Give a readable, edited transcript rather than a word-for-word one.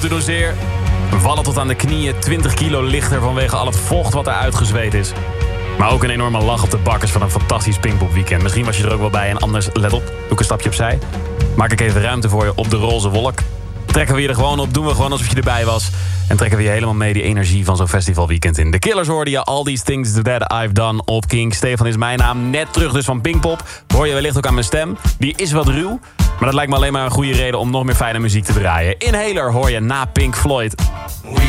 te doen zeer. We vallen tot aan de knieën, 20 kilo lichter vanwege al het vocht wat er uitgezweet is. Maar ook een enorme lach op de bakkers van een fantastisch Pinkpop weekend. Misschien was je er ook wel bij en anders, let op, doe ik een stapje opzij. Maak ik even ruimte voor je op de roze wolk. Trekken we je er gewoon op, doen we gewoon alsof je erbij was. En trekken we je helemaal mee die energie van zo'n festivalweekend in. The Killers hoorde je, All These Things That I've Done op King. Stefan is mijn naam, net terug dus van Pinkpop. Hoor je wellicht ook aan mijn stem. Die is wat ruw, maar dat lijkt me alleen maar een goede reden om nog meer fijne muziek te draaien. Inhaler hoor je na Pink Floyd.